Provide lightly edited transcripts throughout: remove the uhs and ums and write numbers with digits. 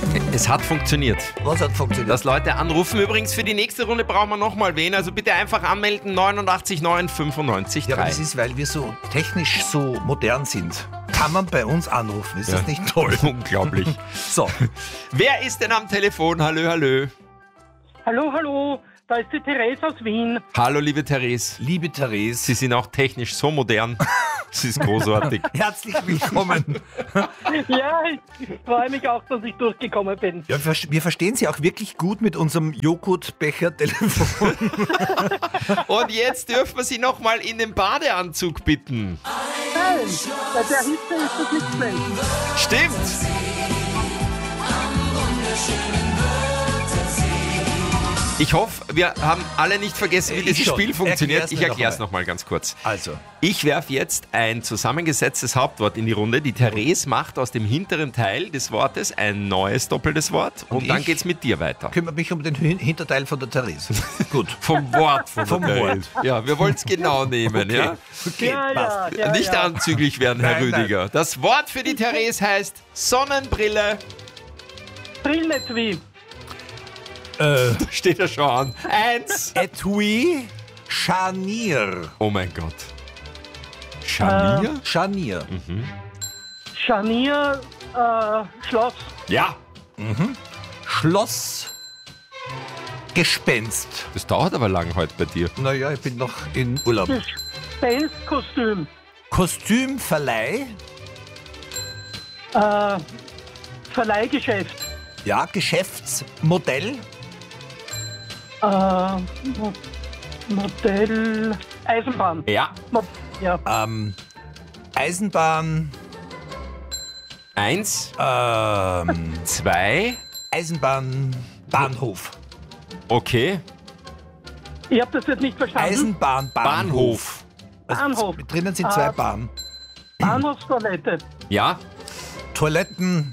Es hat funktioniert. Was hat funktioniert? Dass Leute anrufen. Übrigens, für die nächste Runde brauchen wir nochmal wen. Also bitte einfach anmelden, 89 9 95 3. Ja, aber das ist, weil wir so technisch so modern sind. Kann man bei uns anrufen. Ist das nicht toll? Unglaublich. So. Wer ist denn am Telefon? Hallo, hallo. Hallo, hallo, da ist die Therese aus Wien. Hallo, liebe Therese. Liebe Therese, Sie sind auch technisch so modern. Das ist großartig. herzlich willkommen. Ja, ich freue mich auch, dass ich durchgekommen bin. Ja, wir verstehen Sie auch wirklich gut mit unserem Joghurtbecher-Telefon. Und jetzt dürfen wir Sie nochmal in den Badeanzug bitten. Nein, bei der Hitze ist das nicht schlecht. Stimmt. Ich hoffe, wir haben alle nicht vergessen, wie dieses schon. Spiel funktioniert. Erklär's Ich mir erkläre es noch nochmal ganz kurz. Also, Ich werfe jetzt ein zusammengesetztes Hauptwort in die Runde. Die Therese macht aus dem hinteren Teil des Wortes ein neues doppeltes Wort. Und dann ich geht's mit dir weiter. kümmere mich um den Hinterteil von der Therese. Gut. Vom Wort von Vom der Wort. Therese. Ja, wir wollen es genau nehmen. Ja? Okay, Ja, passt. ja, Nicht ja. anzüglich werden, Herr Nein, nein. Rüdiger. Das Wort für die Therese heißt Sonnenbrille. Brillnetui, Steht ja schon an. 1. Etui, Scharnier. Oh mein Gott. Scharnier? Scharnier. Scharnier, Schloss, Ja. Schloss, Gespenst. Das dauert aber lang heute bei dir. Naja, ich bin noch in Urlaub. Gespenst-Kostüm, Kostümverleih. Verleihgeschäft, Ja, Geschäftsmodell. Modell, Eisenbahn. Ja. Ja, Eisenbahn. 1, Ähm, 2. Eisenbahnbahnhof. Okay. ich habe das jetzt nicht verstanden. Eisenbahnbahnhof. Bahnhof. Mit drinnen sind zwei Bahnen. Bahnhofstoilette, Ja. Toiletten.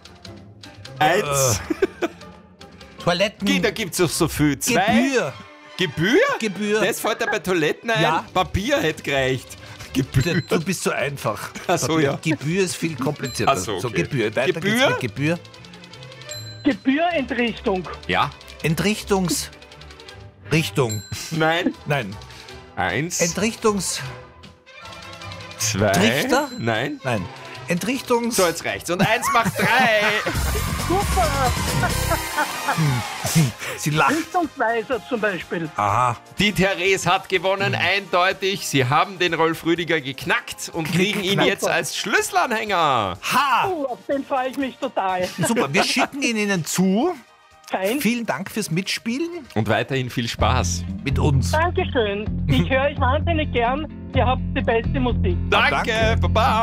1. Toiletten. Da gibt's doch so viel. 2. Gebühr. Gebühr? Gebühr. Das fällt da bei Toiletten ein? Ja. Papier hätte gereicht. Gebühr. Du bist so einfach. Ach so, ja. Gebühr ist viel komplizierter. Ach so, okay. So, Gebühr. Weiter Gebühr? geht's mit Gebühr. Gebührentrichtung, Ja. Entrichtungsrichtung. Nein. Nein. 1. 2. Trichter? Nein. Nein. Entrichtungs... So, jetzt reicht's. Und 1 macht 3. super, Sie lacht. Richtungsweiser zum Beispiel. Aha. Die Therese hat gewonnen, eindeutig. Sie haben den Rolf Rüdiger geknackt und kriegen ihn Knack. jetzt als Schlüsselanhänger. Ha! Auf den freue ich mich total. Super, wir schicken ihn Ihnen zu. Fein. Vielen Dank fürs Mitspielen Und weiterhin viel Spaß. mit uns. Dankeschön. Ich höre euch wahnsinnig gern. Ihr habt die beste Musik. Danke. Baba.